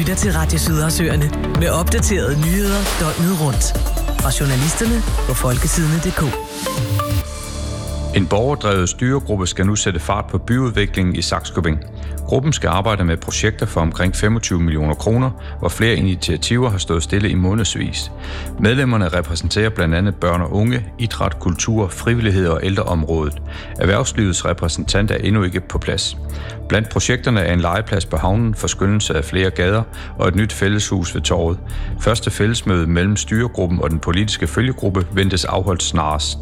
lytter til Radio Sydersøerne med opdaterede nyheder døgnet rundt. Fra journalisterne på folketidene.dk. En borgerdrevet styregruppe skal nu sætte fart på byudviklingen i Sakskøbing. Gruppen skal arbejde med projekter for omkring 25 millioner kroner, hvor flere initiativer har stået stille i månedsvis. Medlemmerne repræsenterer blandt andet børn og unge, idræt, kultur, frivillighed og ældreområdet. Erhvervslivets repræsentant er endnu ikke på plads. Blandt projekterne er en legeplads på havnen, forskønnelse af flere gader og et nyt fælleshus ved torvet. Første fællesmøde mellem styregruppen og den politiske følgegruppe ventes afholdt snarest.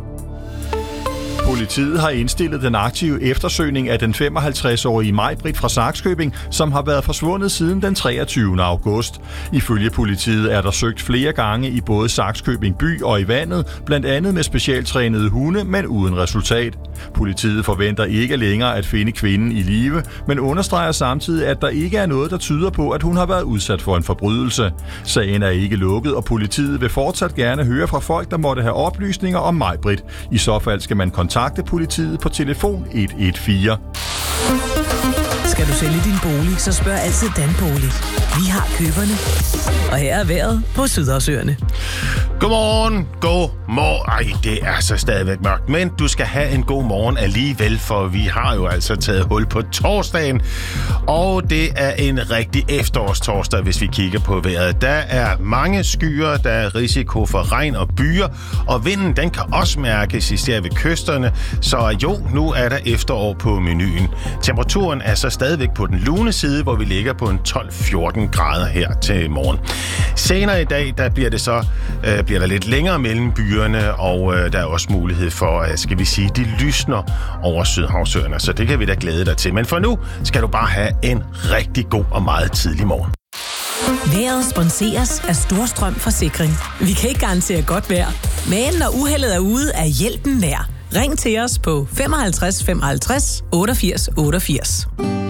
Politiet har indstillet den aktive eftersøgning af den 55-årige Maj-Britt fra Sakskøbing, som har været forsvundet siden den 23. august. Ifølge politiet er der søgt flere gange i både Sakskøbing by og i vandet, blandt andet med specialtrænede hunde, men uden resultat. Politiet forventer ikke længere at finde kvinden i live, men understreger samtidig, at der ikke er noget, der tyder på, at hun har været udsat for en forbrydelse. Sagen er ikke lukket, og politiet vil fortsat gerne høre fra folk, der måtte have oplysninger om Maj-Britt. I så fald skal man kontakte politiet på telefon 114. Skal du sælge din bolig, så spørg altid Danbolig. Vi har køberne. Og her er vejret på Sydersøerne. Godmorgen, det er så stadigvæk mørkt, men du skal have en god morgen alligevel, for vi har jo altså taget hul på torsdagen, og det er en rigtig efterårstorsdag, hvis vi kigger på vejret. Der er mange skyer, der er risiko for regn og byer, og vinden den kan også mærkes især ved kysterne, så jo, nu er der efterår på menuen. Temperaturen er så stadigvæk på den lune side, hvor vi ligger på en 12-14 grader her til morgen. Senere i dag, der bliver det så bliver der lidt længere mellem byerne, og der er også mulighed for, skal vi sige, de lysner over Sydhavsøerne, så det kan vi da glæde dig til. Men for nu skal du bare have en rigtig god og meget tidlig morgen. Vejret sponseres af Storstrøm Forsikring. Vi kan ikke garantere godt vejr, men når uheldet er ude, er hjælpen nær. Ring til os på 55 55 88 88.